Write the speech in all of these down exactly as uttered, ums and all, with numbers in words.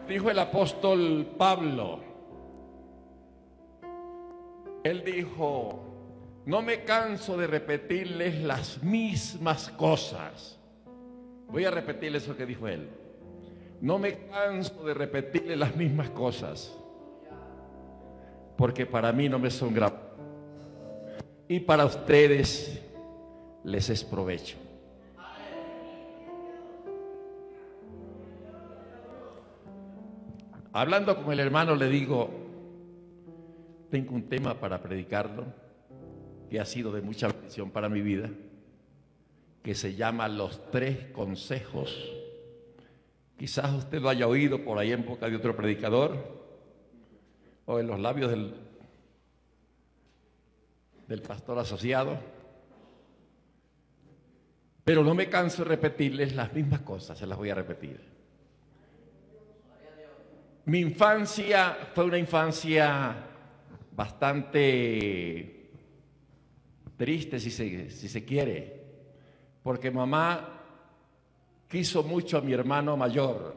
dijo el apóstol Pablo. Él dijo: no me canso de repetirles las mismas cosas. Voy a repetirles eso que dijo él. No me canso de repetirles las mismas cosas, porque para mí no me son graves y para ustedes les es provecho. Hablando con el hermano le digo: tengo un tema para predicarlo que ha sido de mucha bendición para mi vida, que se llama Los Tres Consejos. Quizás usted lo haya oído por ahí en boca de otro predicador o en los labios del, del pastor asociado, pero no me canso de repetirles las mismas cosas, se las voy a repetir. Mi infancia fue una infancia bastante triste, si se, si se quiere, porque mamá quiso mucho a mi hermano mayor,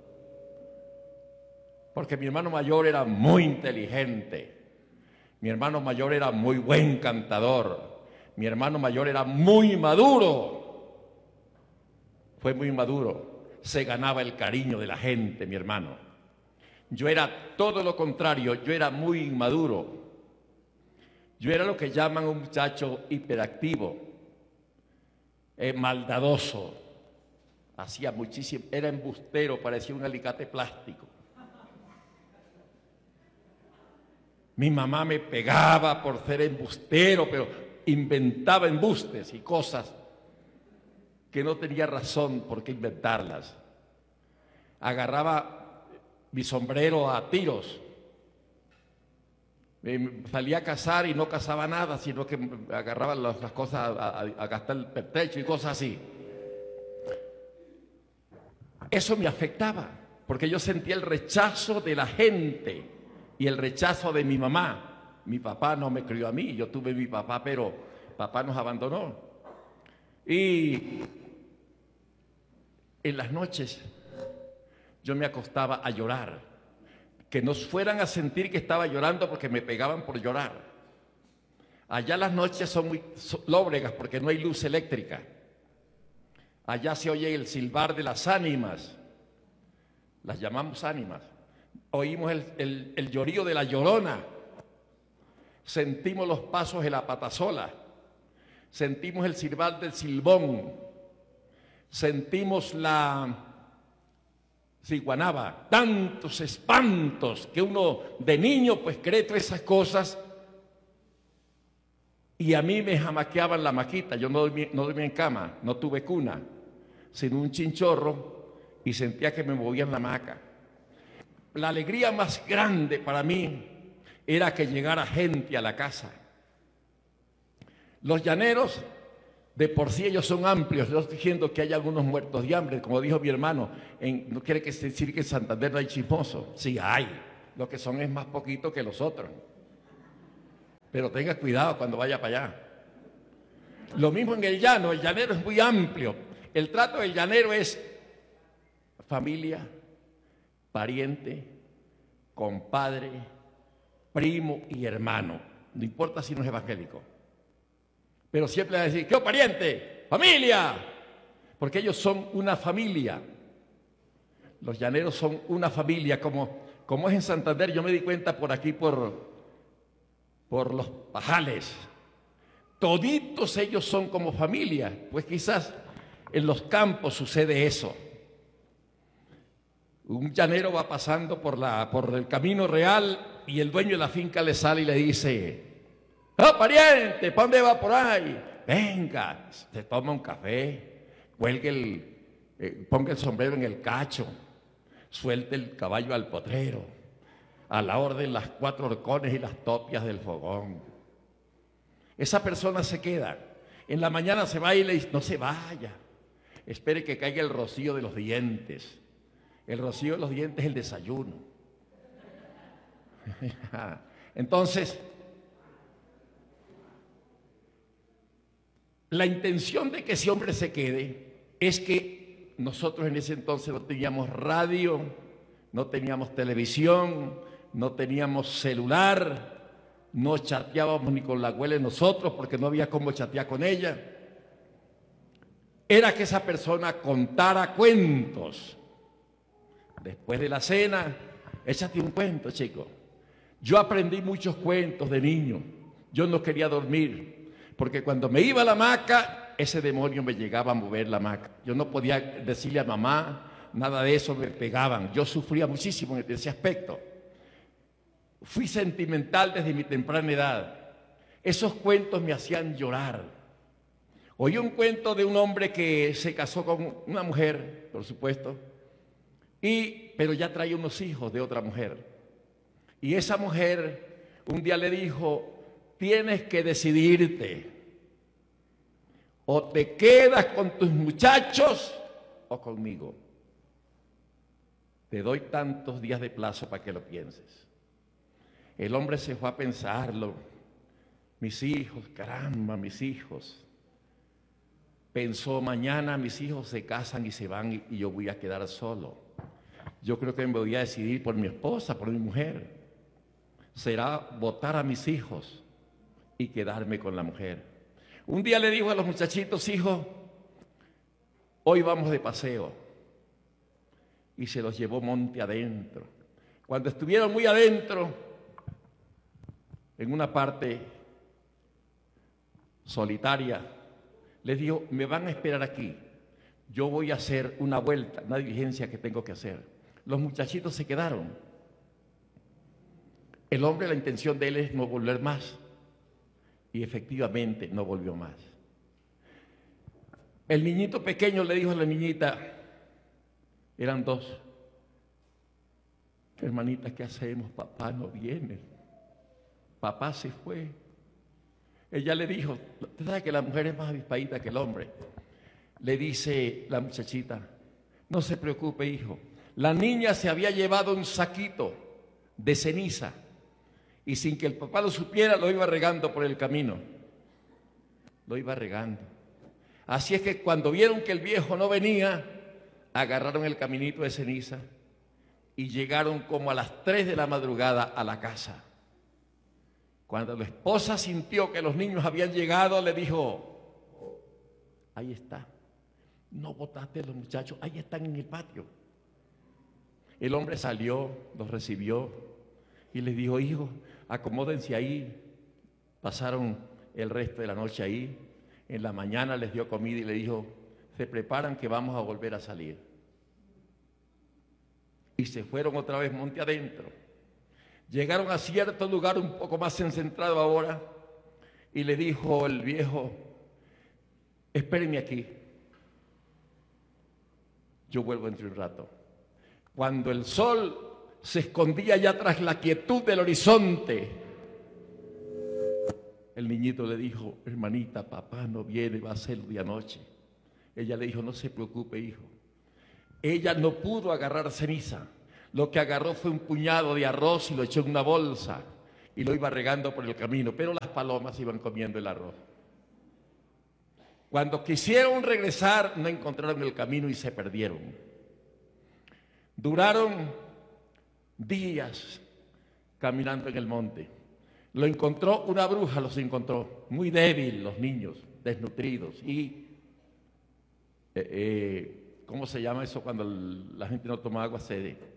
porque mi hermano mayor era muy inteligente, mi hermano mayor era muy buen cantador, mi hermano mayor era muy maduro, fue muy maduro, se ganaba el cariño de la gente, mi hermano. Yo era todo lo contrario, yo era muy inmaduro. Yo era lo que llaman un muchacho hiperactivo, eh, maldadoso, hacía muchísimo, era embustero, parecía un alicate plástico. Mi mamá me pegaba por ser embustero, pero inventaba embustes y cosas que no tenía razón por qué inventarlas. Agarraba mi sombrero a tiros. Me salía a cazar y no cazaba nada, sino que agarraba las, las cosas a, a, a gastar el pertrecho y cosas así. Eso me afectaba, porque yo sentía el rechazo de la gente y el rechazo de mi mamá. Mi papá no me crió a mí, yo tuve mi papá, pero papá nos abandonó. Y en las noches yo me acostaba a llorar, que no fueran a sentir que estaba llorando porque me pegaban por llorar. Allá las noches son muy lóbregas porque no hay luz eléctrica. Allá se oye el silbar de las ánimas, las llamamos ánimas. Oímos el, el, el llorío de la llorona, sentimos los pasos de la patasola, sentimos el silbar del silbón, sentimos la ciguanaba, tantos espantos que uno de niño pues cree todas esas cosas. Y a mí me jamaqueaban la maquita, yo no dormía, no dormía en cama, no tuve cuna, sino un chinchorro, y sentía que me movían la hamaca. La alegría más grande para mí era que llegara gente a la casa. Los llaneros, de por sí ellos son amplios, yo estoy diciendo que hay algunos muertos de hambre, como dijo mi hermano, en, no quiere que se decir que en Santander no hay chismosos. Sí hay, lo que son es más poquito que los otros. Pero tenga cuidado cuando vaya para allá. Lo mismo en el llano, el llanero es muy amplio. El trato del llanero es familia, pariente, compadre, primo y hermano. No importa si no es evangélico. Pero siempre va a decir: ¿qué pariente? ¡Familia! Porque ellos son una familia. Los llaneros son una familia, como, como es en Santander. Yo me di cuenta por aquí, por, por los Pajales. Toditos ellos son como familia. Pues quizás en los campos sucede eso. Un llanero va pasando por, la, por el camino real y el dueño de la finca le sale y le dice: ¡oh, pariente! ¿Para dónde va por ahí? Venga, se toma un café, cuelgue el, eh, ponga el sombrero en el cacho, suelte el caballo al potrero, a la orden las cuatro horcones y las topias del fogón. Esa persona se queda. En la mañana se va y le dice: no se vaya, espere que caiga el rocío de los dientes. El rocío de los dientes es el desayuno. Entonces, la intención de que ese hombre se quede es que nosotros en ese entonces no teníamos radio, no teníamos televisión, no teníamos celular, no chateábamos ni con la abuela de nosotros porque no había cómo chatear con ella. Era que esa persona contara cuentos. Después de la cena, échate un cuento, chico. Yo aprendí muchos cuentos de niño. Yo no quería dormir, porque cuando me iba a la hamaca, ese demonio me llegaba a mover la hamaca. Yo no podía decirle a mamá, nada de eso, me pegaban. Yo sufría muchísimo en ese aspecto. Fui sentimental desde mi temprana edad. Esos cuentos me hacían llorar. Oí un cuento de un hombre que se casó con una mujer, por supuesto, y, pero ya traía unos hijos de otra mujer. Y esa mujer un día le dijo, tienes que decidirte. O te quedas con tus muchachos o conmigo. Te doy tantos días de plazo para que lo pienses. El hombre se fue a pensarlo. Mis hijos, caramba, mis hijos. Pensó, mañana mis hijos se casan y se van y yo voy a quedar solo. Yo creo que me voy a decidir por mi esposa, por mi mujer. Será votar a mis hijos y quedarme con la mujer. Un día le dijo a los muchachitos, hijos, hoy vamos de paseo. Y se los llevó monte adentro. Cuando estuvieron muy adentro, en una parte solitaria, les dijo, me van a esperar aquí. Yo voy a hacer una vuelta, una diligencia que tengo que hacer. Los muchachitos se quedaron. El hombre, la intención de él es no volver más. Y efectivamente no volvió más. El niñito pequeño le dijo a la niñita, eran dos, hermanita, ¿qué hacemos? Papá no viene. Papá se fue. Ella le dijo, usted sabe que la mujer es más avispadita que el hombre. Le dice la muchachita, no se preocupe, hijo. La niña se había llevado un saquito de ceniza y sin que el papá lo supiera lo iba regando por el camino. Lo iba regando. Así es que cuando vieron que el viejo no venía, agarraron el caminito de ceniza y llegaron como a las tres de la madrugada a la casa. Cuando la esposa sintió que los niños habían llegado, le dijo, ahí está, no botaste a los muchachos, ahí están en el patio. El hombre salió, los recibió y les dijo, hijos, acomódense ahí. Pasaron el resto de la noche ahí. En la mañana les dio comida y le dijo, se preparan que vamos a volver a salir. Y se fueron otra vez monte adentro. Llegaron a cierto lugar un poco más concentrado ahora y le dijo el viejo, espérenme aquí, yo vuelvo entre un rato. Cuando el sol se escondía ya tras la quietud del horizonte, el niñito le dijo, hermanita, papá no viene, va a ser de anoche. Ella le dijo, no se preocupe, hijo. Ella no pudo agarrar ceniza. Lo que agarró fue un puñado de arroz y lo echó en una bolsa y lo iba regando por el camino, pero las palomas iban comiendo el arroz. Cuando quisieron regresar, no encontraron el camino y se perdieron. Duraron días caminando en el monte. Lo encontró una bruja, los encontró, muy débil los niños, desnutridos y, eh, eh, ¿cómo se llama eso cuando el, la gente no toma agua? Sede.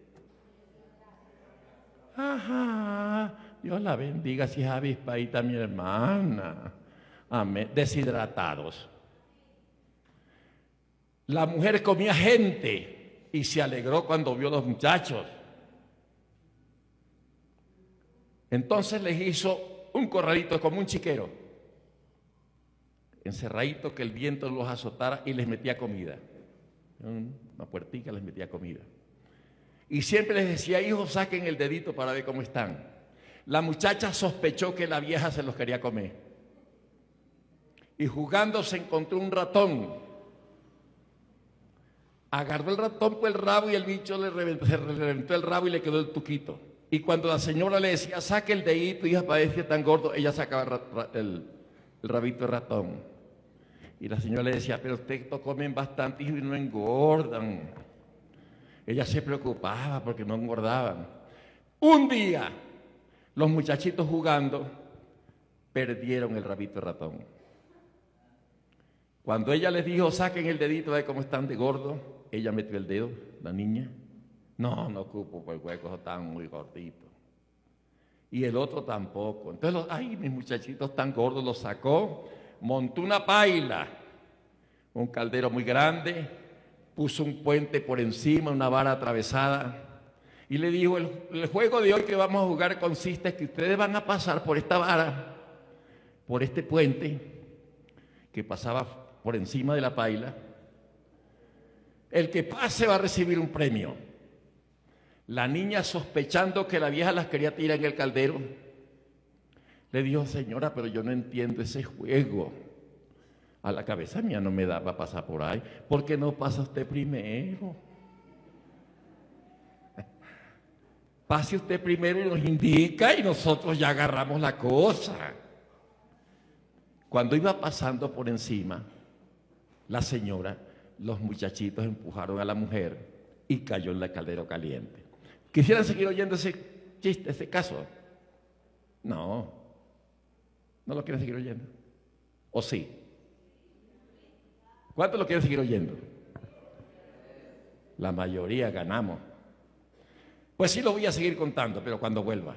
Ajá, Dios la bendiga, si es avispadita mi hermana. Amén. Deshidratados. La mujer comía gente y se alegró cuando vio a los muchachos. Entonces les hizo un corralito como un chiquero, encerradito que el viento los azotara y les metía comida. Una puertica les metía comida. Y siempre les decía, hijos, saquen el dedito para ver cómo están. La muchacha sospechó que la vieja se los quería comer. Y jugando se encontró un ratón. Agarró el ratón por el rabo y el bicho le reventó, le reventó el rabo y le quedó el tuquito. Y cuando la señora le decía, saque el dedito, hija, para ver si es tan gordo, ella sacaba el, el rabito de ratón. Y la señora le decía, pero ustedes comen bastante y no engordan. Ella se preocupaba porque no engordaban. Un día, los muchachitos jugando, perdieron el rabito de ratón. Cuando ella les dijo, saquen el dedito, a ver cómo están de gordo, ella metió el dedo, la niña. No, no ocupo, pues huecos están muy gorditos. Y el otro tampoco. Entonces, los, ay, mis muchachitos tan gordos, los sacó, montó una paila, un caldero muy grande, puso un puente por encima, una vara atravesada, y le dijo, el, el juego de hoy que vamos a jugar consiste en que ustedes van a pasar por esta vara, por este puente, que pasaba por encima de la paila. El que pase va a recibir un premio. La niña, sospechando que la vieja las quería tirar en el caldero, le dijo, señora, pero yo no entiendo ese juego. A la cabeza mía no me da para pasar por ahí. ¿Por qué no pasa usted primero? Pase usted primero y nos indica y nosotros ya agarramos la cosa. Cuando iba pasando por encima, la señora, los muchachitos empujaron a la mujer y cayó en el caldero caliente. ¿Quisieran seguir oyendo ese chiste, ese caso? No, no lo quieren seguir oyendo. ¿O sí? ¿Cuántos lo quieren seguir oyendo? La mayoría ganamos. Pues sí lo voy a seguir contando, pero cuando vuelva.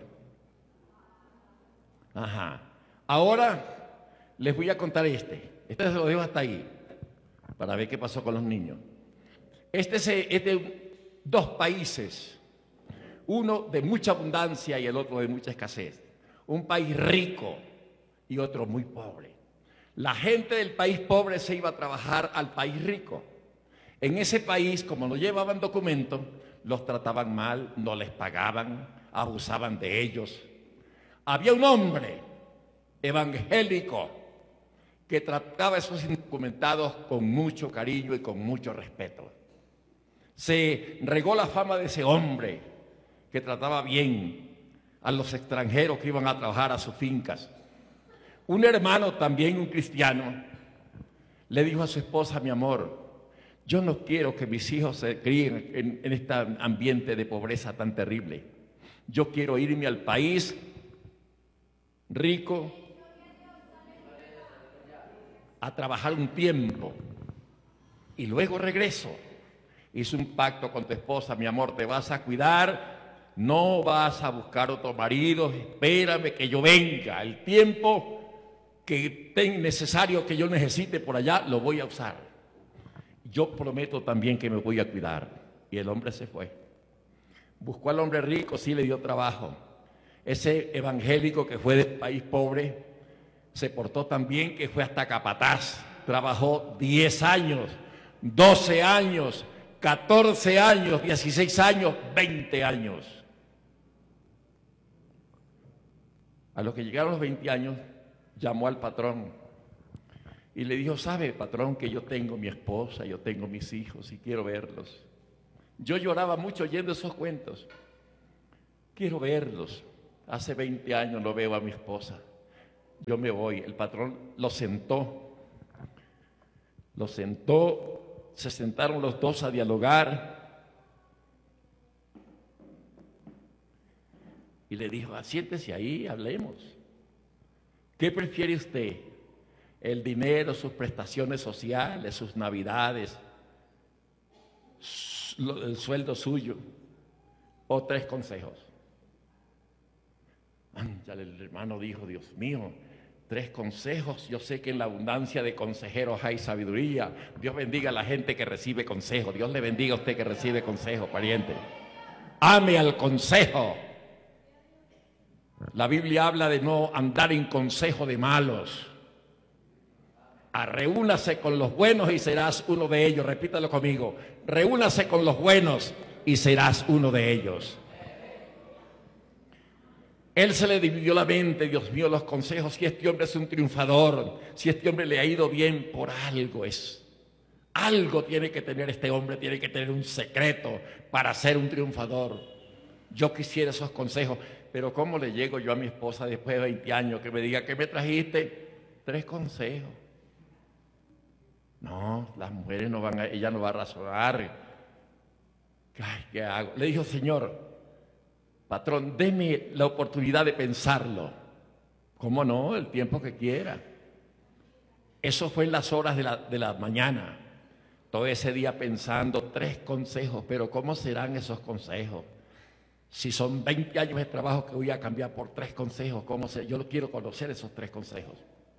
Ajá. Ahora les voy a contar este. Este se lo dejo hasta ahí, para ver qué pasó con los niños. Este es, es de dos países, uno de mucha abundancia y el otro de mucha escasez. Un país rico y otro muy pobre. La gente del país pobre se iba a trabajar al país rico. En ese país, como no llevaban documentos, los trataban mal, no les pagaban, abusaban de ellos. Había un hombre evangélico que trataba a esos indocumentados con mucho cariño y con mucho respeto. Se regó la fama de ese hombre que trataba bien a los extranjeros que iban a trabajar a sus fincas. Un hermano, también un cristiano, le dijo a su esposa, mi amor, yo no quiero que mis hijos se críen en, en este ambiente de pobreza tan terrible. Yo quiero irme al país rico a trabajar un tiempo y luego regreso. Hice un pacto con tu esposa, mi amor, te vas a cuidar, no vas a buscar otro marido, espérame que yo venga, el tiempo que ten necesario que yo necesite por allá, lo voy a usar. Yo prometo también que me voy a cuidar. Y el hombre se fue. Buscó al hombre rico, sí le dio trabajo. Ese evangélico que fue del país pobre, se portó tan bien que fue hasta capataz. Trabajó diez años, doce años, catorce años, dieciséis años, veinte años. A los que llegaron los veinte años, llamó al patrón y le dijo, ¿sabe, patrón, que yo tengo mi esposa, yo tengo mis hijos y quiero verlos? Yo lloraba mucho oyendo esos cuentos. Quiero verlos. Hace veinte años no veo a mi esposa. Yo me voy. El patrón lo sentó. Lo sentó, se sentaron los dos a dialogar y le dijo, siéntese ahí, hablemos. ¿Qué prefiere usted? ¿El dinero, sus prestaciones sociales, sus navidades, el sueldo suyo o tres consejos? Ya el hermano dijo, Dios mío, tres consejos. Yo sé que en la abundancia de consejeros hay sabiduría. Dios bendiga a la gente que recibe consejo. Dios le bendiga a usted que recibe consejo, pariente. Ame al consejo. La Biblia habla de no andar en consejo de malos. A reúnase con los buenos y serás uno de ellos. Repítalo conmigo. Reúnase con los buenos y serás uno de ellos. Él se le dividió la mente, Dios mío, los consejos. Si este hombre es un triunfador, si este hombre le ha ido bien, por algo es. Algo tiene que tener este hombre, tiene que tener un secreto para ser un triunfador. Yo quisiera esos consejos, pero ¿cómo le llego yo a mi esposa después de veinte años que me diga, ¿qué me trajiste? Tres consejos. No, las mujeres no van a, ella no va a razonar. Ay, ¿qué hago? Le dijo, Señor, patrón, deme la oportunidad de pensarlo. ¿Cómo no? El tiempo que quiera. Eso fue en las horas de la, de la mañana. Todo ese día pensando tres consejos, pero ¿cómo serán esos consejos? Si son veinte años de trabajo que voy a cambiar por tres consejos, ¿cómo se? Yo quiero conocer esos tres consejos.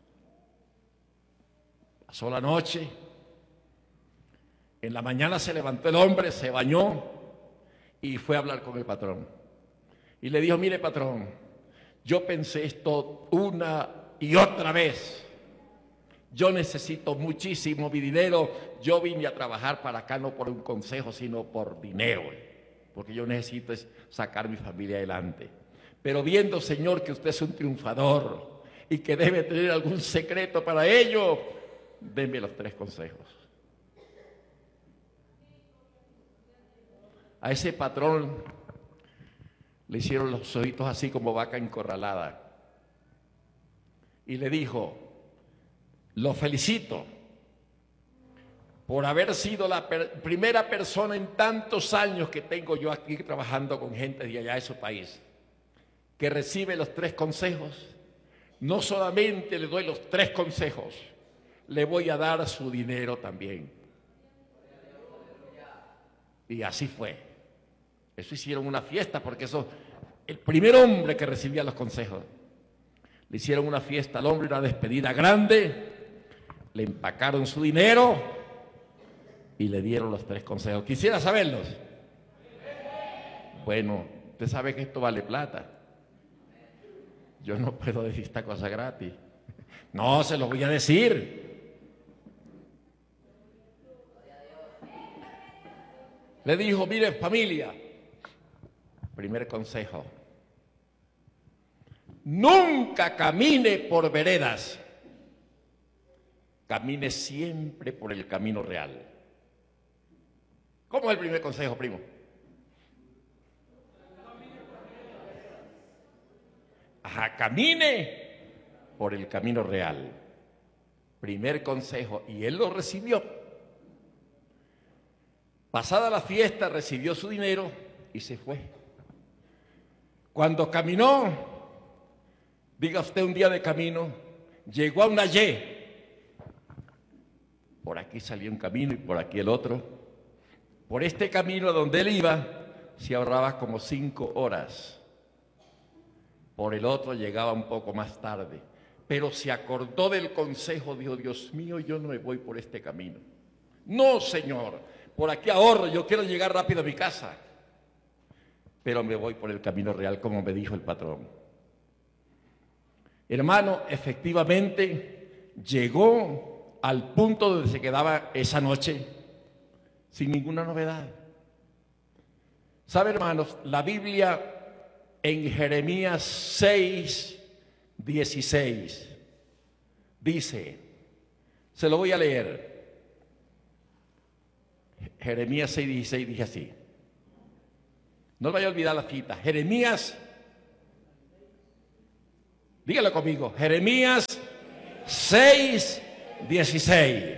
Pasó la noche, en la mañana se levantó el hombre, se bañó y fue a hablar con el patrón. Y le dijo, mire patrón, yo pensé esto una y otra vez. Yo necesito muchísimo mi dinero. Yo vine a trabajar para acá no por un consejo, sino por dinero, porque yo necesito sacar mi familia adelante. Pero viendo, Señor, que usted es un triunfador y que debe tener algún secreto para ello, denme los tres consejos. A ese patrón le hicieron los ojitos así como vaca encorralada y le dijo, lo felicito por haber sido la per- primera persona en tantos años que tengo yo aquí trabajando con gente de allá de su país, que recibe los tres consejos. No solamente le doy los tres consejos, le voy a dar su dinero también. Y así fue. Eso hicieron una fiesta, porque eso, el primer hombre que recibía los consejos, le hicieron una fiesta al hombre, una despedida grande, le empacaron su dinero y le dieron los tres consejos. ¿Quisiera saberlos? Bueno, usted sabe que esto vale plata. Yo no puedo decir esta cosa gratis. No, se lo voy a decir. Le dijo, mire familia, primer consejo, nunca camine por veredas, camine siempre por el camino real. ¿Cómo es el primer consejo, primo? Ajá, camine por el camino real. Primer consejo, y él lo recibió. Pasada la fiesta, recibió su dinero y se fue. Cuando caminó, diga usted un día de camino, llegó a una Y. Por aquí salió un camino y por aquí el otro. Por este camino donde él iba, se ahorraba como cinco horas. Por el otro llegaba un poco más tarde. Pero se acordó del consejo, dijo, Dios mío, yo no me voy por este camino. No, Señor, por aquí ahorro, yo quiero llegar rápido a mi casa. Pero me voy por el camino real, como me dijo el patrón. Hermano, efectivamente, llegó al punto donde se quedaba esa noche sin ninguna novedad. ¿Sabe, hermanos? La Biblia en Jeremías seis, dieciséis dice, se lo voy a leer. Jeremías seis, dieciséis dice así. No vaya a olvidar la cita. Jeremías, dígalo conmigo, Jeremías seis, dieciséis.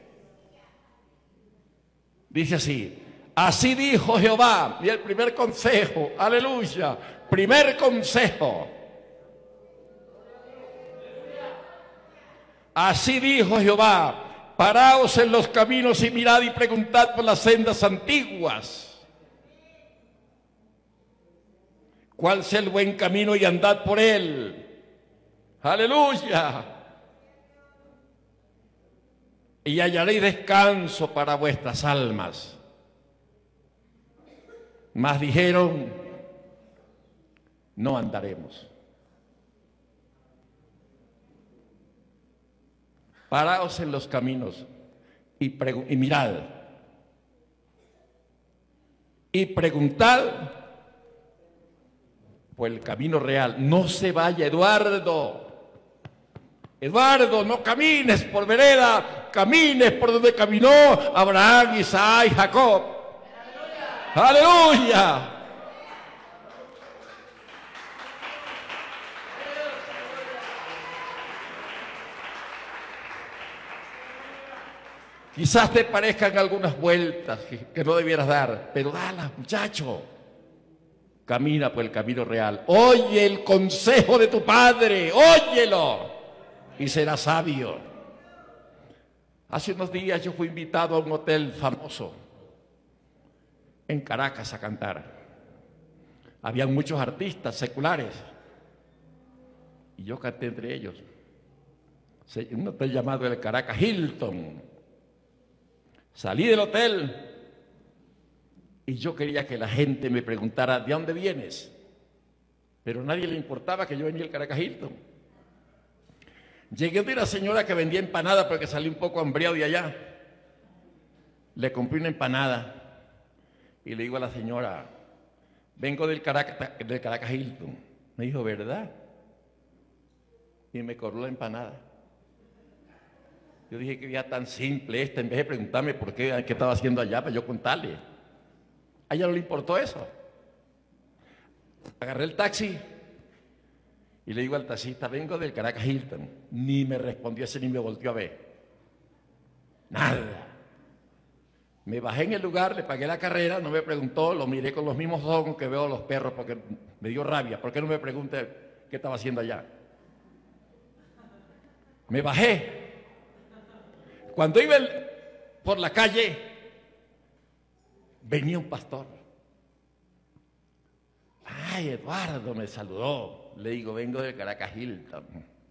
Dice así, así dijo Jehová, y el primer consejo, aleluya, primer consejo. Así dijo Jehová, paraos en los caminos y mirad y preguntad por las sendas antiguas, cuál sea el buen camino y andad por él. Aleluya. Y hallaréis descanso para vuestras almas. Mas dijeron, no andaremos. Paraos en los caminos y, y mirad. Y preguntad por el camino real. No se vaya, Eduardo. Eduardo, no camines por vereda, camines por donde caminó Abraham, Isaac y Jacob. ¡Aleluya! ¡Aleluya! Quizás te parezcan algunas vueltas que, que no debieras dar, pero dalas, muchacho. Camina por el camino real. Oye el consejo de tu padre, óyelo y serás sabio. Hace unos días yo fui invitado a un hotel famoso en Caracas a cantar. Habían muchos artistas seculares y yo canté entre ellos. Un hotel llamado el Caracas Hilton. Salí del hotel y yo quería que la gente me preguntara ¿de dónde vienes? Pero a nadie le importaba que yo venía del Caracas Hilton. Llegué de una señora que vendía empanada porque salí un poco hambriado de allá. Le compré una empanada y le digo a la señora, vengo del Caracas, del Caracas Hilton. Me dijo, ¿verdad? Y me cobró la empanada. Yo dije que día tan simple esta, en vez de preguntarme por qué, qué estaba haciendo allá, para yo contarle. A ella no le importó eso. Agarré el taxi y le digo al taxista, vengo del Caracas Hilton. Ni me respondió ese, ni me volteó a ver. Nada. Me bajé en el lugar, le pagué la carrera, no me preguntó, lo miré con los mismos ojos que veo a los perros porque me dio rabia. ¿Por qué no me pregunté qué estaba haciendo allá? Me bajé. Cuando iba por la calle, venía un pastor. Ay, Eduardo, me saludó. Le digo, vengo del Caracas Hilton.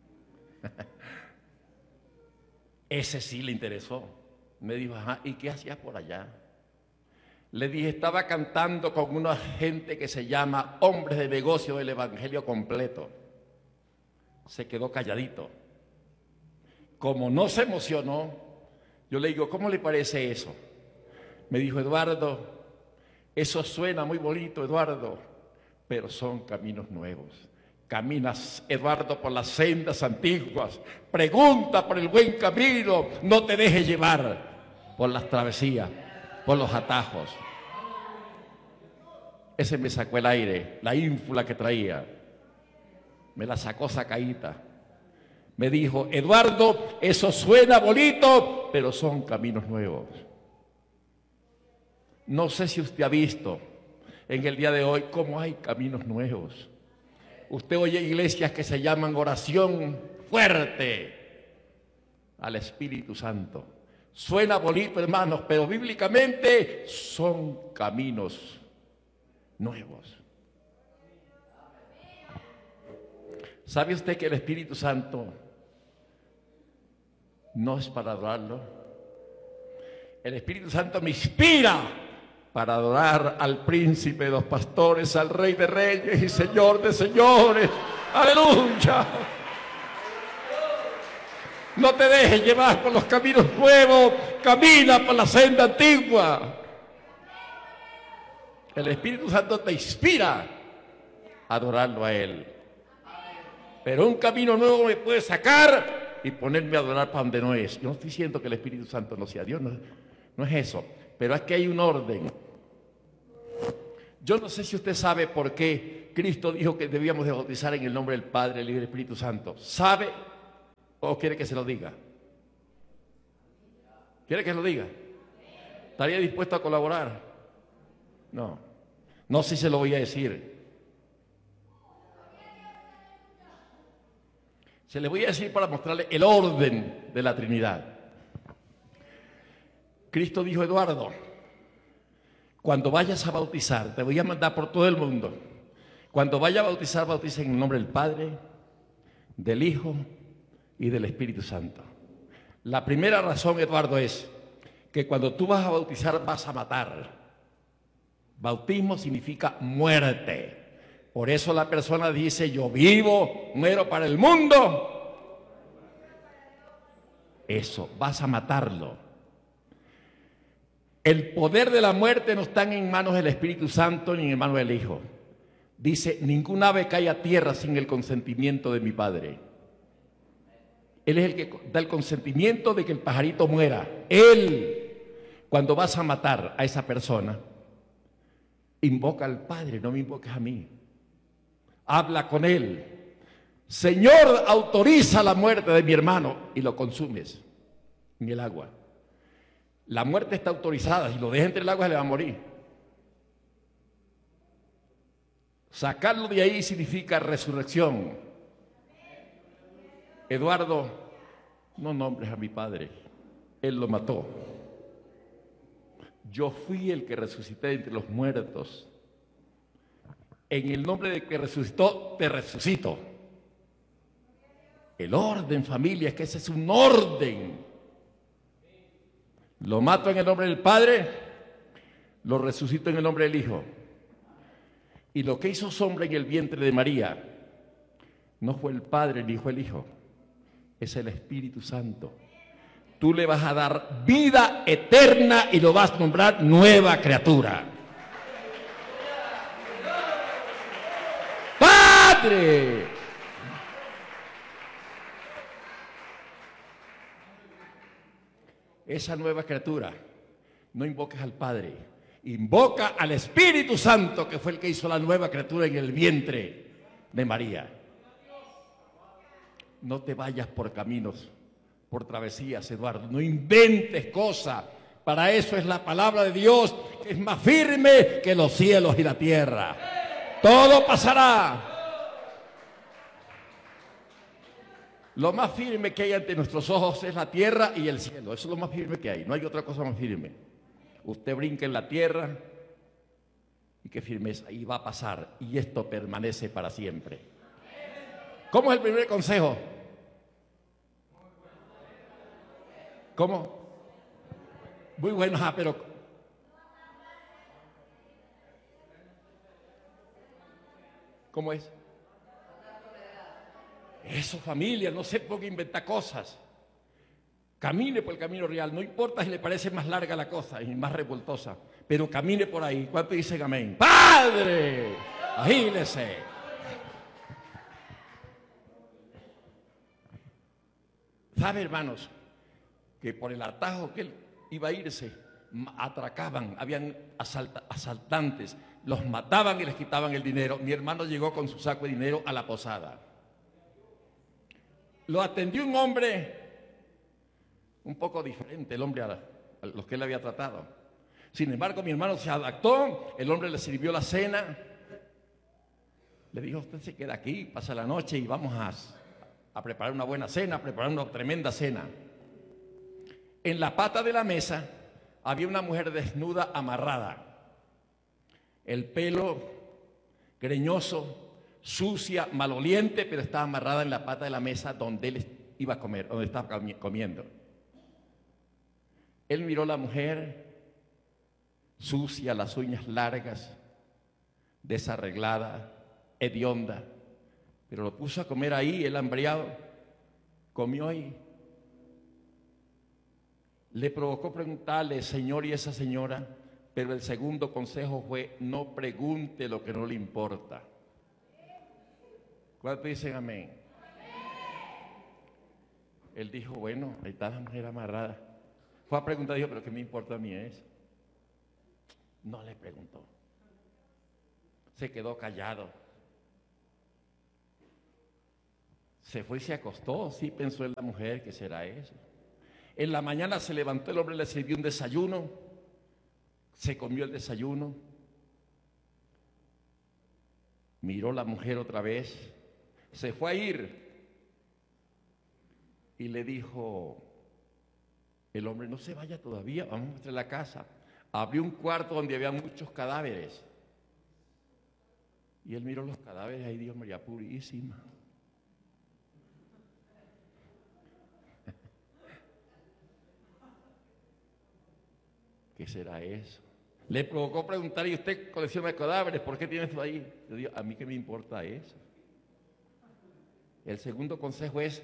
Ese sí le interesó. Me dijo, ajá, ¿y qué hacías por allá? Le dije, estaba cantando con una gente que se llama Hombres de Negocio del Evangelio Completo. Se quedó calladito. Como no se emocionó, yo le digo, ¿cómo le parece eso? Me dijo, Eduardo, eso suena muy bonito, Eduardo, pero son caminos nuevos. Caminas, Eduardo, por las sendas antiguas. Pregunta por el buen camino. No te dejes llevar por las travesías, por los atajos. Ese me sacó el aire, la ínfula que traía. Me la sacó sacadita. Me dijo, Eduardo, eso suena bonito, pero son caminos nuevos. No sé si usted ha visto en el día de hoy cómo hay caminos nuevos. Usted oye iglesias que se llaman oración fuerte al Espíritu Santo. Suena bonito, hermanos, pero bíblicamente son caminos nuevos. ¿Sabe usted que el Espíritu Santo no es para adorarlo? El Espíritu Santo me inspira para adorar al príncipe de los pastores, al rey de reyes y señor de señores. ¡Aleluya! No te dejes llevar por los caminos nuevos, camina por la senda antigua. El Espíritu Santo te inspira a adorarlo a Él. Pero un camino nuevo me puede sacar y ponerme a adorar para donde no es. Yo no estoy diciendo que el Espíritu Santo no sea Dios, no, no es eso. Pero es que hay un orden. Yo no sé si usted sabe por qué Cristo dijo que debíamos de bautizar en el nombre del Padre, del Hijo y del Espíritu Santo. ¿Sabe o quiere que se lo diga? ¿Quiere que se lo diga? ¿Estaría dispuesto a colaborar? No. No sé si se lo voy a decir. Se le voy a decir para mostrarle el orden de la Trinidad. Cristo dijo, Eduardo, cuando vayas a bautizar, te voy a mandar por todo el mundo. Cuando vaya a bautizar, bautiza en el nombre del Padre, del Hijo y del Espíritu Santo. La primera razón, Eduardo, es que cuando tú vas a bautizar vas a matar. Bautismo significa muerte. Por eso la persona dice, yo vivo, muero para el mundo. Eso, vas a matarlo. El poder de la muerte no está en manos del Espíritu Santo ni en manos del Hijo. Dice, ningún ave cae a tierra sin el consentimiento de mi Padre. Él es el que da el consentimiento de que el pajarito muera. Él, cuando vas a matar a esa persona, invoca al Padre, no me invoques a mí. Habla con Él. Señor, autoriza la muerte de mi hermano y lo consumes en el agua. La muerte está autorizada, si lo deja entre el agua se le va a morir. Sacarlo de ahí significa resurrección. Eduardo, no nombres a mi padre, él lo mató. Yo fui el que resucité entre los muertos. En el nombre de que resucitó, te resucito. El orden, familia, es que ese es un orden. Lo mato en el nombre del Padre, lo resucito en el nombre del Hijo. Y lo que hizo sombra en el vientre de María no fue el Padre ni fue el Hijo, es el Espíritu Santo. Tú le vas a dar vida eterna y lo vas a nombrar nueva criatura. ¡Padre! Esa nueva criatura, no invoques al Padre, invoca al Espíritu Santo, que fue el que hizo la nueva criatura en el vientre de María. No te vayas por caminos, por travesías, Eduardo, no inventes cosas. Para eso es la palabra de Dios, que es más firme que los cielos y la tierra. Todo pasará. Lo más firme que hay ante nuestros ojos es la tierra y el cielo. Eso es lo más firme que hay. No hay otra cosa más firme. Usted brinca en la tierra y qué firmeza. Y va a pasar. Y esto permanece para siempre. ¿Cómo es el primer consejo? ¿Cómo? Muy bueno, ah, pero... ¿Cómo es? Eso, familia, no se ponga a inventar cosas. Camine por el camino real, no importa si le parece más larga la cosa y más revoltosa, pero camine por ahí. ¿Cuánto dicen amén? ¡Padre! Agílese. ¿Sabe, hermanos, que por el atajo que él iba a irse, atracaban, habían asalta, asaltantes, los mataban y les quitaban el dinero? Mi hermano llegó con su saco de dinero a la posada. Lo atendió un hombre un poco diferente, el hombre a, a los que él había tratado. Sin embargo, mi hermano se adaptó, el hombre le sirvió la cena, le dijo: usted se queda aquí, pasa la noche y vamos a, a preparar una buena cena, a preparar una tremenda cena. En la pata de la mesa había una mujer desnuda amarrada, el pelo greñoso, sucia, maloliente, pero estaba amarrada en la pata de la mesa donde él iba a comer, donde estaba comiendo. Él miró a la mujer, sucia, las uñas largas, desarreglada, hedionda, pero lo puso a comer ahí, él hambriado, comió ahí. Le provocó preguntarle: señor, y esa señora, pero el segundo consejo fue: no pregunte lo que no le importa. ¿Cuántos dicen amén? Él dijo: bueno, ahí está la mujer amarrada. Fue a preguntar, dijo: pero ¿qué me importa a mí eso? No le preguntó. Se quedó callado. Se fue y se acostó. Sí pensó en la mujer, ¿qué será eso? En la mañana se levantó el hombre, le sirvió un desayuno. Se comió el desayuno. Miró la mujer otra vez. Se fue a ir y le dijo el hombre: no se vaya todavía, vamos a mostrar la casa. Abrió un cuarto donde había muchos cadáveres y él miró los cadáveres ahí, Dios, María Purísima. ¿Qué será eso? Le provocó preguntar: ¿y usted colecciona cadáveres? ¿Por qué tiene eso ahí? Yo digo: ¿a mí qué me importa eso? El segundo consejo es: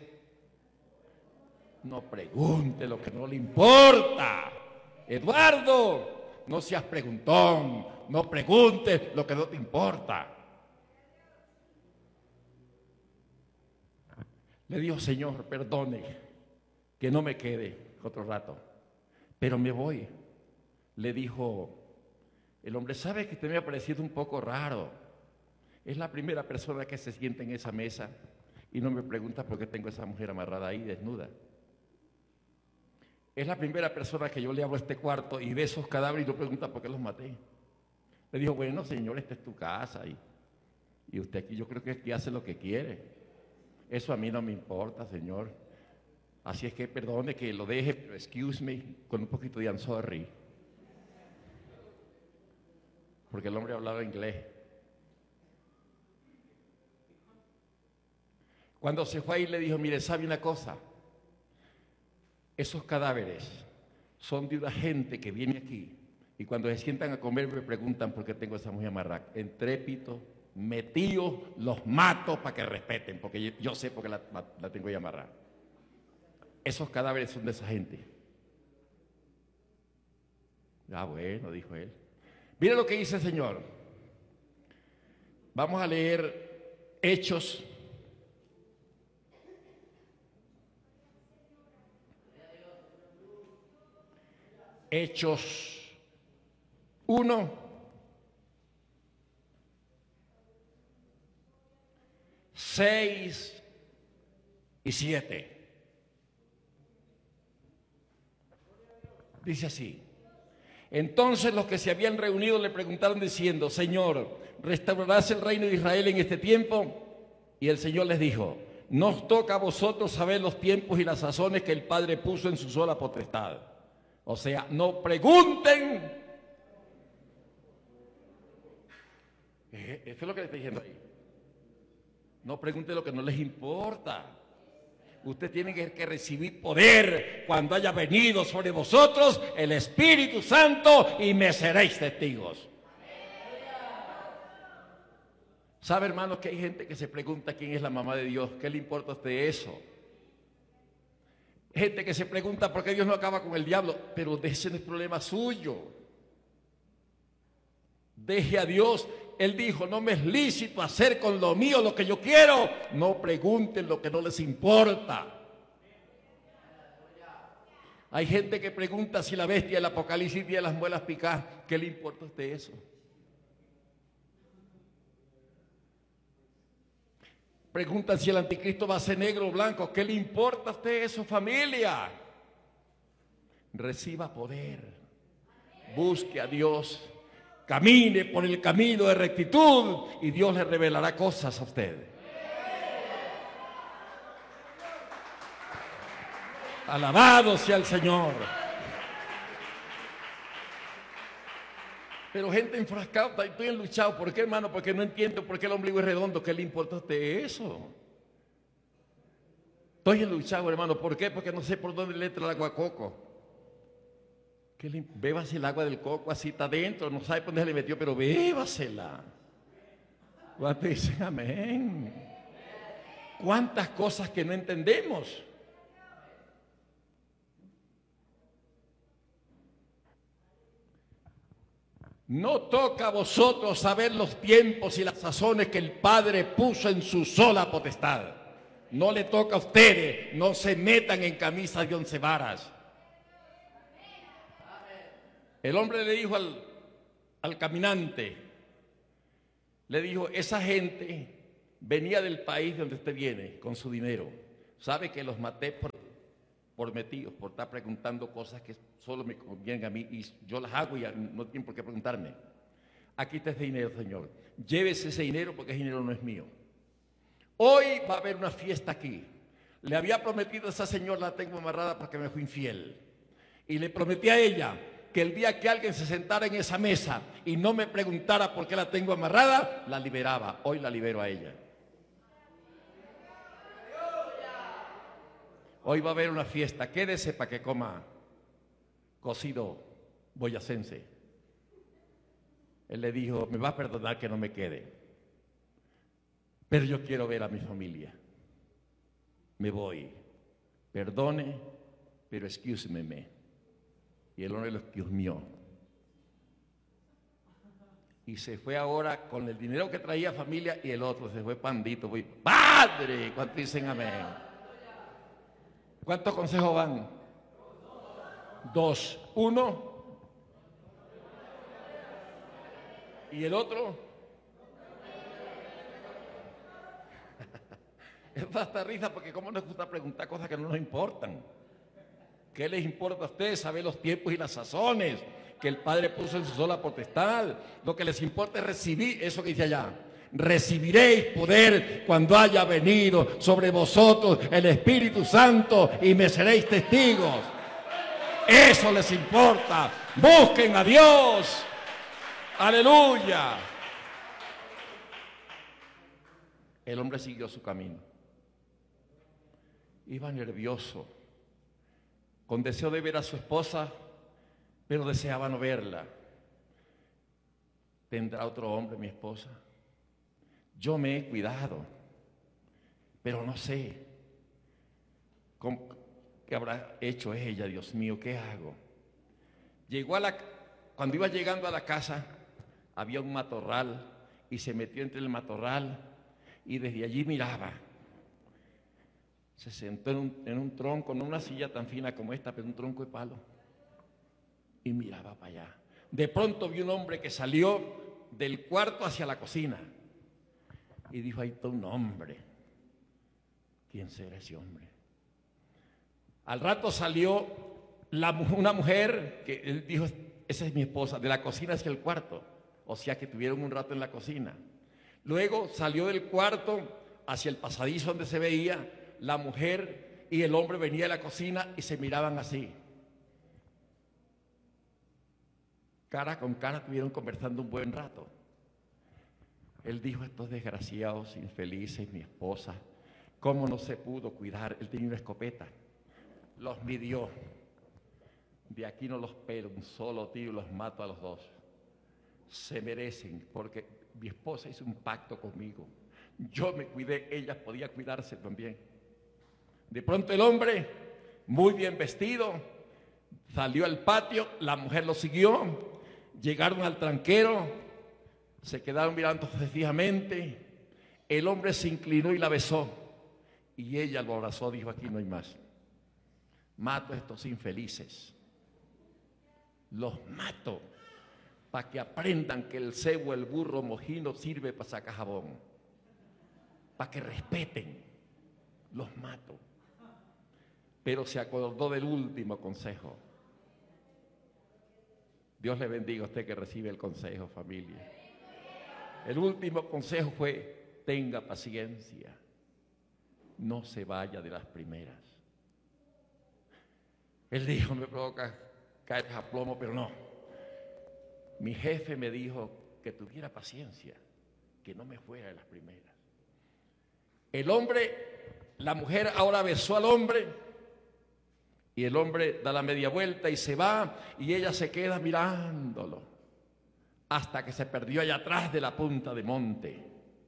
no pregunte lo que no le importa. Eduardo, no seas preguntón, no preguntes lo que no te importa. Le dijo: señor, perdone que no me quede otro rato, pero me voy. Le dijo el hombre: ¿sabe que usted me ha parecido un poco raro? Es la primera persona que se sienta en esa mesa y no me pregunta por qué tengo a esa mujer amarrada ahí, desnuda. Es la primera persona que yo le abro este cuarto y ve esos cadáveres y yo pregunta por qué los maté. Le dijo, bueno, señor, esta es tu casa y, y usted aquí yo creo que aquí hace lo que quiere. Eso a mí no me importa, señor. Así es que perdone que lo deje, pero excuse me, con un poquito de I'm sorry. Porque el hombre hablaba inglés. Cuando se fue ahí le dijo, mire, ¿sabe una cosa? Esos cadáveres son de una gente que viene aquí y cuando se sientan a comer me preguntan por qué tengo esa mujer amarrada. Entrépito, metido, los mato para que respeten, porque yo, yo sé por qué la, la, la tengo ahí amarrada. Esos cadáveres son de esa gente. Ah, bueno, dijo él. Mire lo que dice el Señor. Vamos a leer Hechos. Hechos uno, seis y siete. Dice así. Entonces los que se habían reunido le preguntaron diciendo, Señor, ¿restaurarás el reino de Israel en este tiempo? Y el Señor les dijo, no os toca a vosotros saber los tiempos y las sazones que el Padre puso en su sola potestad. O sea, no pregunten. Eso es lo que le estoy diciendo ahí. No pregunten lo que no les importa. Usted tiene que, que recibir poder cuando haya venido sobre vosotros el Espíritu Santo y me seréis testigos. ¿Sabe, hermanos, que hay gente que se pregunta quién es la mamá de Dios? ¿Qué le importa a usted eso? Gente que se pregunta por qué Dios no acaba con el diablo, pero ese no es problema suyo. Deje a Dios. Él dijo, no me es lícito hacer con lo mío lo que yo quiero. No pregunten lo que no les importa. Hay gente que pregunta si la bestia del Apocalipsis tiene las muelas picadas. ¿Qué le importa a usted eso? Preguntan si el anticristo va a ser negro o blanco. ¿Qué le importa a usted eso, familia? Reciba poder. Busque a Dios. Camine por el camino de rectitud y Dios le revelará cosas a usted. Alabado sea el Señor. Pero gente enfrascada, estoy enluchado. ¿Por qué, hermano? Porque no entiendo por qué el ombligo es redondo. ¿Qué le importa a usted eso? Estoy enluchado, hermano. ¿Por qué? Porque no sé por dónde le entra el agua a coco. Que le, bébase el agua del coco, así está adentro, no sabe por dónde se le metió, pero bébasela. ¿Cuántos dicen amén? ¿Cuántas cosas que no entendemos? No toca a vosotros saber los tiempos y las sazones que el Padre puso en su sola potestad. No le toca a ustedes, no se metan en camisas de once varas. El hombre le dijo al, al caminante, le dijo, esa gente venía del país de donde usted viene con su dinero. Sabe que los maté por, por metidos, por estar preguntando cosas que solo me convienen a mí y yo las hago y no tienen por qué preguntarme. Aquí está ese dinero, señor. Llévese ese dinero porque ese dinero no es mío. Hoy va a haber una fiesta aquí. Le había prometido a esa señora, la tengo amarrada porque me fue infiel. Y le prometí a ella que el día que alguien se sentara en esa mesa y no me preguntara por qué la tengo amarrada, la liberaba. Hoy la libero a ella. Hoy va a haber una fiesta. Quédese para que coma cocido boyacense. Él le dijo, me va a perdonar que no me quede, pero yo quiero ver a mi familia. Me voy. Perdone, pero excuse me. Y el hombre lo excusó. Y se fue ahora con el dinero que traía familia y el otro se fue pandito. Voy, ¡Padre! ¿Cuántos dicen amén? ¿Cuántos consejos van? Dos. Uno. ¿Y el otro? Es hasta risa porque cómo nos gusta preguntar cosas que no nos importan. ¿Qué les importa a ustedes saber los tiempos y las sazones que el Padre puso en su sola potestad? Lo que les importa es recibir eso que dice allá. Recibiréis poder cuando haya venido sobre vosotros el Espíritu Santo y me seréis testigos. Eso les importa. Busquen a Dios. Aleluya. El hombre siguió su camino. Iba nervioso, con deseo de ver a su esposa, pero deseaba no verla. ¿Tendrá otro hombre mi esposa? Yo me he cuidado, pero no sé cómo, qué habrá hecho ella. Dios mío, ¿qué hago? Llegó a la, cuando iba llegando a la casa, había un matorral y se metió entre el matorral y desde allí miraba. Se sentó en un, en un tronco, no una silla tan fina como esta, pero un tronco de palo, y miraba para allá. De pronto vi un hombre que salió del cuarto hacia la cocina y dijo: ahí está un hombre. ¿Quién será ese hombre? Al rato salió la, una mujer que él dijo: esa es mi esposa, de la cocina hacia el cuarto. O sea que tuvieron un rato en la cocina. Luego salió del cuarto hacia el pasadizo donde se veía la mujer y el hombre. Venía de la cocina y se miraban así. Cara con cara estuvieron conversando un buen rato. Él dijo: estos desgraciados, infelices, mi esposa, ¿cómo no se pudo cuidar? Él tenía una escopeta. Los midió. De aquí no los pelo, un solo tiro y los mato a los dos. Se merecen, porque mi esposa hizo un pacto conmigo. Yo me cuidé, ella podía cuidarse también. De pronto el hombre, muy bien vestido, salió al patio, la mujer lo siguió, llegaron al tranquero, se quedaron mirando fijamente, el hombre se inclinó y la besó, y ella lo abrazó, dijo: aquí no hay más. Mato a estos infelices, los mato, para que aprendan que el cebo, el burro mojino sirve para sacar jabón, para que respeten, los mato. Pero se acordó del último consejo. Dios le bendiga a usted que recibe el consejo, familia. El último consejo fue: tenga paciencia, no se vaya de las primeras. Él dijo: me provoca caer a plomo, pero no. Mi jefe me dijo que tuviera paciencia, que no me fuera de las primeras. El hombre, la mujer ahora besó al hombre y el hombre da la media vuelta y se va y ella se queda mirándolo hasta que se perdió allá atrás de la punta de monte.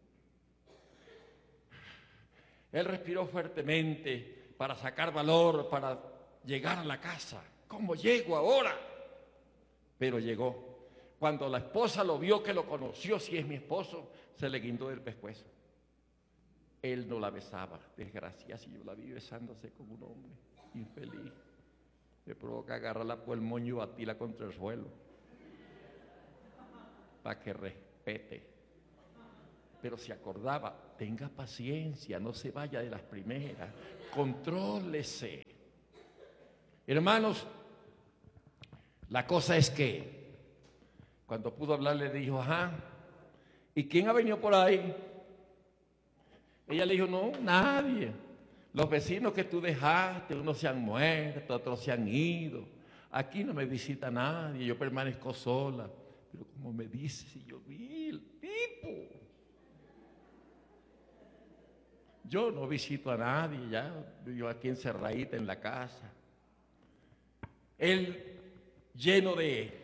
Él respiró fuertemente para sacar valor, para llegar a la casa. ¿Cómo llego ahora? Pero llegó. Cuando la esposa lo vio, que lo conoció, si es mi esposo, se le guindó del pescuezo. Él no la besaba, desgracia, si yo la vi besándose con un hombre infeliz. Me provoca agarrarla por el moño y batirla contra el suelo para que respete. Pero se acordaba: tenga paciencia, no se vaya de las primeras, contrólese. Hermanos, la cosa es que cuando pudo hablar le dijo: ajá, ¿y quién ha venido por ahí? Ella le dijo: no, nadie. Los vecinos que tú dejaste, unos se han muerto, otros se han ido. Aquí no me visita nadie, yo permanezco sola. Pero como me dice, si yo vi el tipo. Yo no visito a nadie, ya, yo aquí encerradita en la casa. Él, lleno de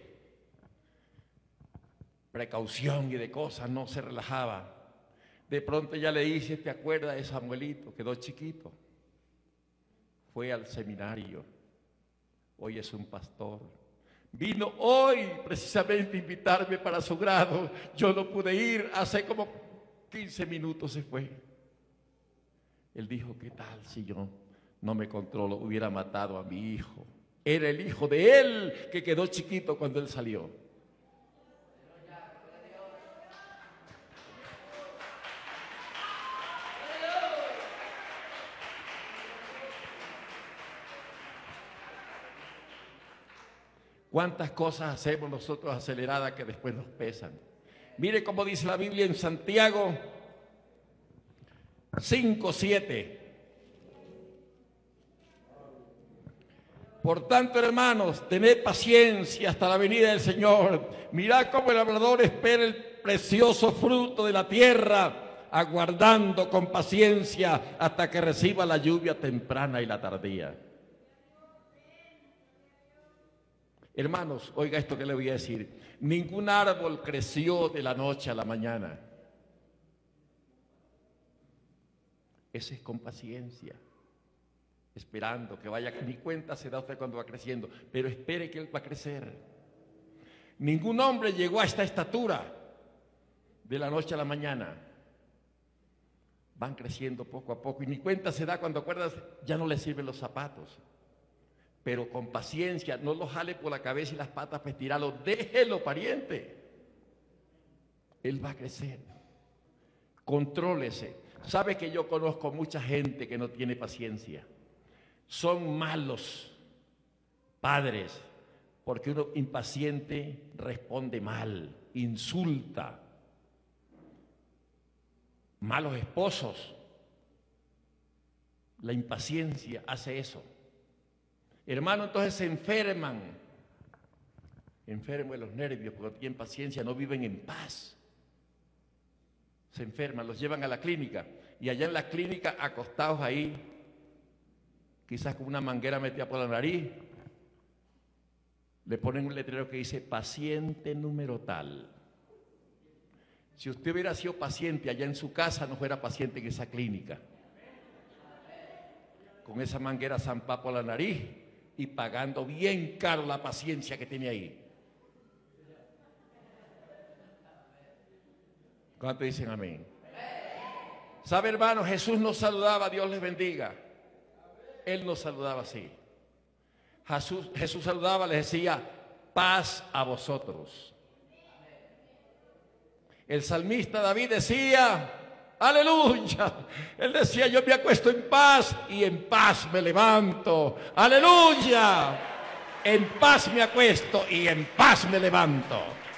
precaución y de cosas, no se relajaba. De pronto ya le dice: ¿te acuerdas de Samuelito? Quedó chiquito. Fue al seminario. Hoy es un pastor. Vino hoy precisamente a invitarme para su grado. Yo no pude ir. Hace como quince minutos se fue. Él dijo: ¿qué tal si yo no me controlo? Hubiera matado a mi hijo. Era el hijo de él que quedó chiquito cuando él salió. ¿Cuántas cosas hacemos nosotros aceleradas que después nos pesan? Mire cómo dice la Biblia en Santiago cinco, siete. Por tanto, hermanos, tened paciencia hasta la venida del Señor. Mirad cómo el labrador espera el precioso fruto de la tierra, aguardando con paciencia hasta que reciba la lluvia temprana y la tardía. Hermanos, oiga esto que le voy a decir. Ningún árbol creció de la noche a la mañana. Ese es con paciencia, esperando que vaya. Ni cuenta se da usted cuando va creciendo, pero espere que él va a crecer. Ningún hombre llegó a esta estatura de la noche a la mañana. Van creciendo poco a poco y ni cuenta se da cuando acuerdas, ya no le sirven los zapatos. Pero con paciencia, no lo jale por la cabeza y las patas para estirarlo, déjelo, pariente. Él va a crecer. Contrólese. Sabe que yo conozco mucha gente que no tiene paciencia. Son malos padres, porque uno impaciente responde mal, insulta. Malos esposos. La impaciencia hace eso. Hermano, entonces se enferman, enfermos de los nervios, porque no tienen paciencia, no viven en paz. Se enferman, los llevan a la clínica, y allá en la clínica, acostados ahí, quizás con una manguera metida por la nariz, le ponen un letrero que dice, paciente número tal. Si usted hubiera sido paciente allá en su casa, no fuera paciente en esa clínica. Con esa manguera zampada por la nariz, y pagando bien caro la paciencia que tiene ahí. ¿Cuántos dicen amén? ¿Sabe, hermano? Jesús nos saludaba, Dios les bendiga. Él nos saludaba así. Jesús, Jesús saludaba, les decía, paz a vosotros. El salmista David decía, aleluya. Él decía, yo me acuesto en paz y en paz me levanto. Aleluya. En paz me acuesto y en paz me levanto.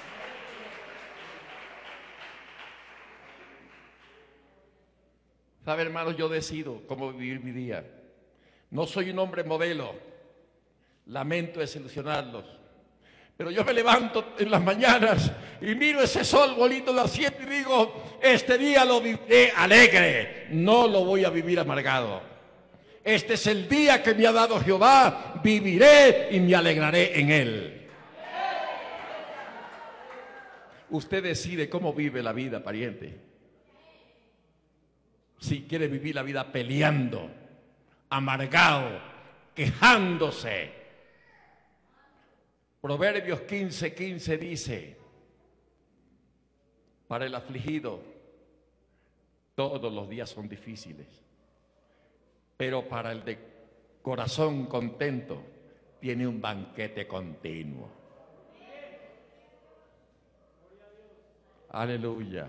¿Sabe, hermanos? Yo decido cómo vivir mi día. No soy un hombre modelo. Lamento desilusionarlos. Pero yo me levanto en las mañanas y miro ese sol bonito de las siete y digo, este día lo viviré alegre, no lo voy a vivir amargado. Este es el día que me ha dado Jehová, viviré y me alegraré en él. Usted decide cómo vive la vida, pariente. Si quiere vivir la vida peleando, amargado, quejándose. Proverbios quince, quince dice, para el afligido todos los días son difíciles, pero para el de corazón contento tiene un banquete continuo. Aleluya.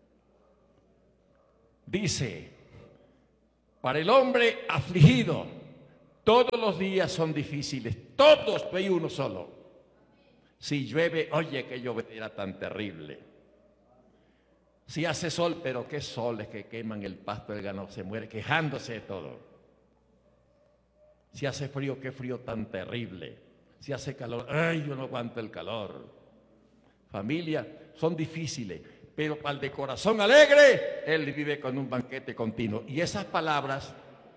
Dice, para el hombre afligido todos los días son difíciles, todos, no hay uno solo. Si llueve, oye, qué llovedera tan terrible. Si hace sol, pero qué soles que queman el pasto del ganado, se muere quejándose de todo. Si hace frío, qué frío tan terrible. Si hace calor, ay, yo no aguanto el calor. Familia, son difíciles, pero para el de corazón alegre, él vive con un banquete continuo. Y esas palabras...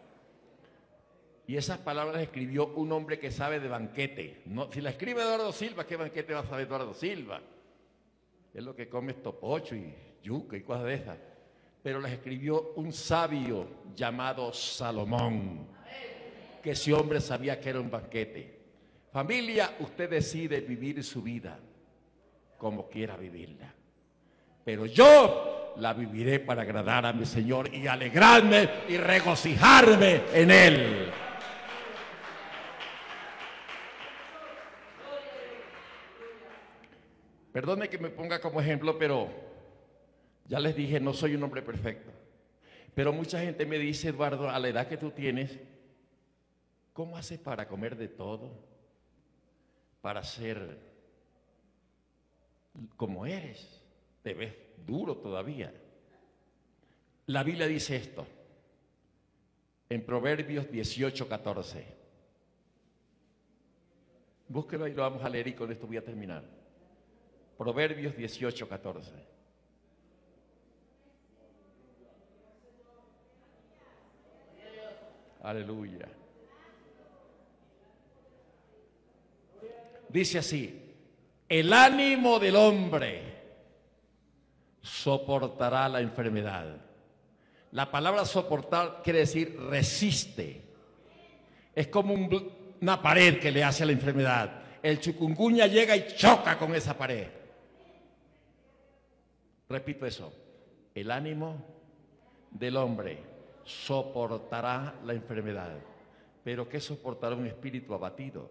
Y esas palabras las escribió un hombre que sabe de banquete. No, si la escribe Eduardo Silva, ¿qué banquete va a saber Eduardo Silva? Es lo que come topocho y yuca y cosas de esas. Pero las escribió un sabio llamado Salomón, que ese hombre sabía que era un banquete. Familia, usted decide vivir su vida como quiera vivirla. Pero yo la viviré para agradar a mi Señor y alegrarme y regocijarme en Él. Perdone que me ponga como ejemplo, pero ya les dije, no soy un hombre perfecto. Pero mucha gente me dice, Eduardo, a la edad que tú tienes, ¿cómo haces para comer de todo? para ser como eres. Te ves duro todavía. La Biblia dice esto en Proverbios dieciocho, catorce. Búsquelo y lo vamos a leer y con esto voy a terminar. Proverbios dieciocho, catorce. Aleluya. Dice así: el ánimo del hombre soportará la enfermedad. La palabra soportar quiere decir resiste. Es como un, una pared que le hace a la enfermedad. El chikungunya llega y choca con esa pared. Repito eso: el ánimo del hombre soportará la enfermedad. Pero ¿qué soportará un espíritu abatido?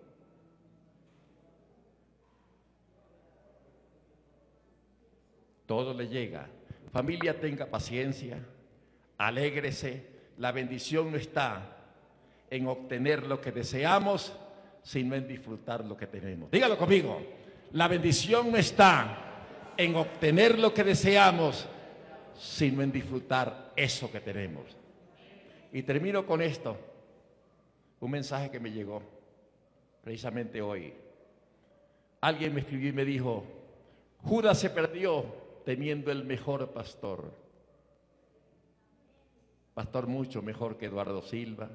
Todo le llega. Familia, tenga paciencia, alégrese. La bendición no está en obtener lo que deseamos, sino en disfrutar lo que tenemos. Dígalo conmigo: la bendición no está en obtener lo que deseamos, sino en disfrutar eso que tenemos. Y termino con esto, un mensaje que me llegó precisamente hoy. Alguien me escribió y me dijo: Judas se perdió teniendo el mejor pastor. Pastor mucho mejor que Eduardo Silva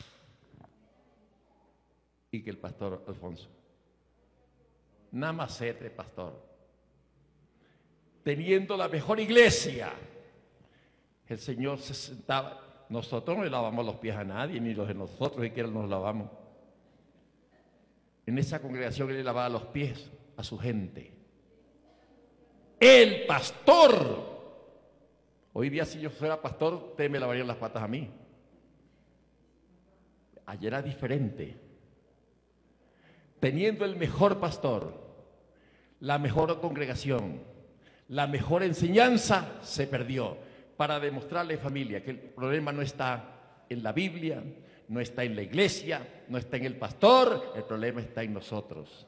y que el pastor Alfonso. Namacete, pastor. Teniendo la mejor iglesia, el Señor se sentaba. Nosotros no le lavamos los pies a nadie, ni los de nosotros siquiera nos lavamos. En esa congregación él le lavaba los pies a su gente. El pastor. Hoy día, si yo fuera pastor, ustedes me lavarían las patas a mí. Ayer era diferente. Teniendo el mejor pastor, la mejor congregación, la mejor enseñanza, se perdió. Para demostrarle, familia, que el problema no está en la Biblia, no está en la iglesia, no está en el pastor, el problema está en nosotros.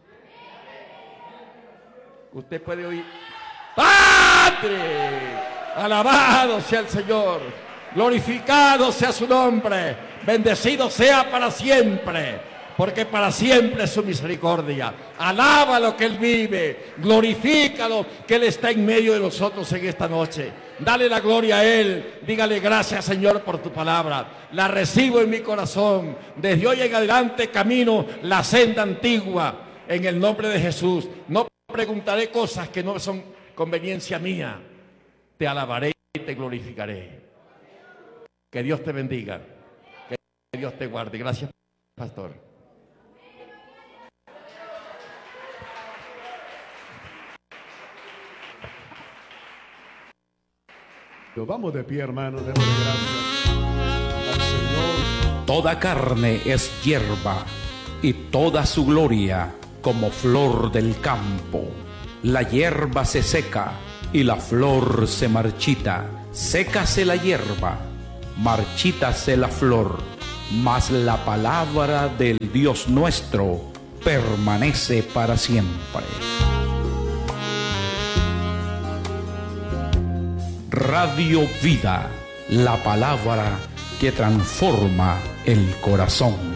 Usted puede oír: ¡Padre! Alabado sea el Señor, glorificado sea su nombre, bendecido sea para siempre, porque para siempre es su misericordia. Alábalo que Él vive, glorifícalo que Él está en medio de nosotros en esta noche. Dale la gloria a Él, dígale: gracias, Señor, por tu palabra. La recibo en mi corazón. Desde hoy en adelante camino la senda antigua en el nombre de Jesús. No preguntaré cosas que no son conveniencia mía. Te alabaré y te glorificaré. Que Dios te bendiga. Que Dios te guarde. Gracias, pastor. Vamos de pie, hermano, démosle gracias al Señor. Toda carne es hierba, y toda su gloria como flor del campo. La hierba se seca, y la flor se marchita. Sécase la hierba, marchítase la flor, mas la palabra del Dios nuestro permanece para siempre. Radio Vida, la palabra que transforma el corazón.